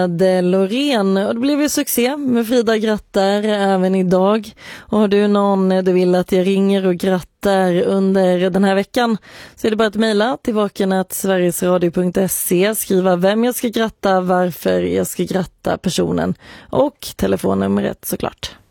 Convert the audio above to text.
Loreen, och det blev ju succé med Frida grattar även idag. Och har du någon du vill att jag ringer och grattar under den här veckan, så är det bara att mejla till vaken@sverigesradio.se, skriva vem jag ska gratta, varför jag ska gratta personen och telefonnumret såklart.